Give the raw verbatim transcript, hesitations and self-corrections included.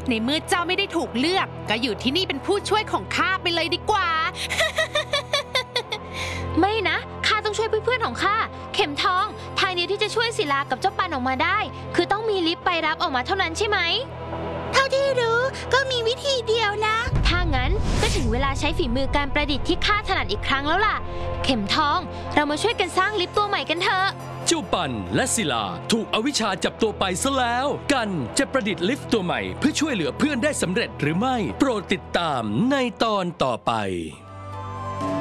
ในเมื่อเจ้าไม่ได้ถูกเลือกก็อยู่ที่นี่เป็นผู้ช่วยของข้าไปเลยดีกว่าไม่นะข้าต้องช่วยเพื่อนๆของข้าเข็มทองทางเดียวที่จะช่วยศิลากับเจ้าปันออกมาได้คือต้องมีลิฟต์ไปรับออกมาเท่านั้นใช่ไหมเท่าที่รู้ก็มีวิธีเดียวนะถ้างั้นก็ถึงเวลาใช้ฝีมือการประดิษฐ์ที่ข้าถนัดอีกครั้งแล้วล่ะเข็มทองเรามาช่วยกันสร้างลิฟต์ตัวใหม่กันเถอะเจ้าปันและศิลาถูกอวิชชาจับตัวไปซะแล้วกันจะประดิษฐ์ลิฟต์ตัวใหม่เพื่อช่วยเหลือเพื่อนได้สำเร็จหรือไม่โปรดติดตามในตอนต่อไป